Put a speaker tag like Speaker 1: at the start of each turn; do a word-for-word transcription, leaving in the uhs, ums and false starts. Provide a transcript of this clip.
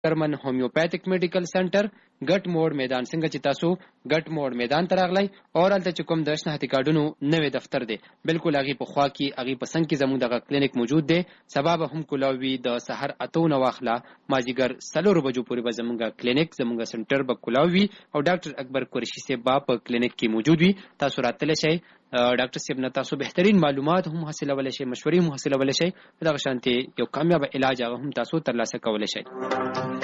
Speaker 1: ډاکټر هومیوپیتھیک میډیکل سنټر ګټ موډ میدان څنګه چې تاسو ګټ موډ میدان ته راغلی او هلته چې کوم د شناختی کارډونو نوی دفتر دی بالکل هغې په خوا کې هغې په څنګ کې زموږ دغه کلینیک موجود دی. سبا به هم کلاو وي د سحر اتو نه واخله مازدیګر څلورو بجو پورې به زموږ کلینیک زموږ سنټر به کلاو وي او ډاکټر اکبر قریشي صاحب به په کلینیک کې موجود وي. تاسو راتلی شئ ډاکټر صاحب نه تاسو بهترین معلومات هم حاصلولی شئ، مشورې هم حاصلولی شئ، دغه شانتې یو کامیابه علاج هغه هم تاسو ترلاسه کولی شئ.